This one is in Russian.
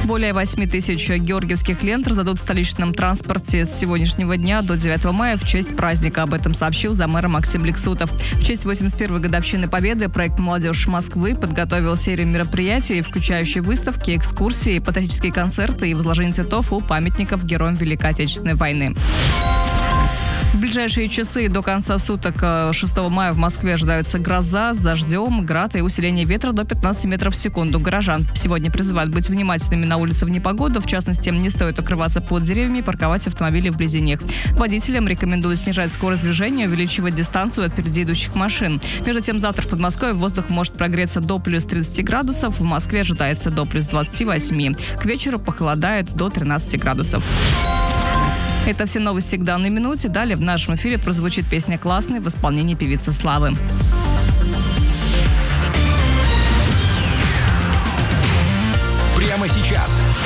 Более 8 тысяч георгиевских лент раздадут в столичном транспорте с сегодняшнего дня до 9 мая в честь праздника. Об этом сообщил заммэра Максим Лексутов. В честь 81-й годовщины Победы проект «Молодежь Москвы» подготовил серию мероприятий, включающие выставки, экскурсии, патриотические концерты и возложение цветов у памятников героям Великой Отечественной войны. В ближайшие часы до конца суток 6 мая в Москве ожидаются гроза с дождем, град и усиление ветра до 15 метров в секунду. Горожан сегодня призывают быть внимательными на улице в непогоду. В частности, не стоит укрываться под деревьями и парковать автомобили вблизи них. Водителям рекомендую снижать скорость движения, увеличивать дистанцию от впереди идущих машин. Между тем, завтра в Подмосковье воздух может прогреться до плюс 30 градусов. В Москве ожидается до плюс 28. К вечеру похолодает до 13 градусов. Это все новости к данной минуте. Далее в нашем эфире прозвучит песня «Классный» в исполнении певицы Славы. Прямо сейчас